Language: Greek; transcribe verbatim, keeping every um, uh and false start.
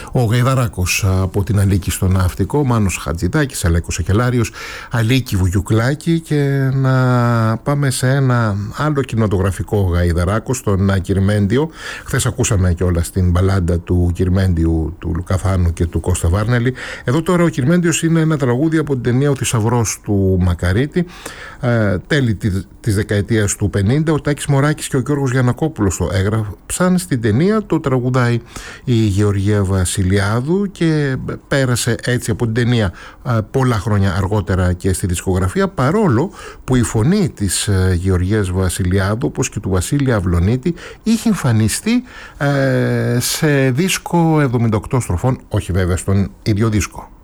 Ο Γαϊδαράκος από την Αλίκη στο Ναυτικό, Μάνος Χατζηδάκης, Αλέκος Ακελάριος, Αλίκη Βουγιουκλάκη. Και να πάμε σε ένα άλλο κινηματογραφικό Γαϊδαράκο, στον Κυρμέντιο. Χθες ακούσαμε κιόλας την μπαλάντα του Κυρμέντιου, του Λουκαθάνου και του Κώστα Βάρνελη. Εδώ τώρα ο Κυρμέντιος είναι ένα τραγούδι από την ταινία «Ο Θησαυρός του Μακαρίτη». Ε, τέλη της δεκαετίας του πενήντα, ο Τάκης Μωράκης και ο Γιώργος Γιαννακόπουλος το έγραψαν. Στην ταινία το τραγουδάει η Γεωργία Βασιλιάδου και πέρασε έτσι από την ταινία πολλά χρόνια αργότερα και στη δισκογραφία, παρόλο που η φωνή της Γεωργίας Βασιλιάδου, όπως και του Βασίλη Αυλονίτη, είχε εμφανιστεί σε δίσκο εβδομήντα οκτώ στροφών, όχι βέβαια στον ίδιο δίσκο.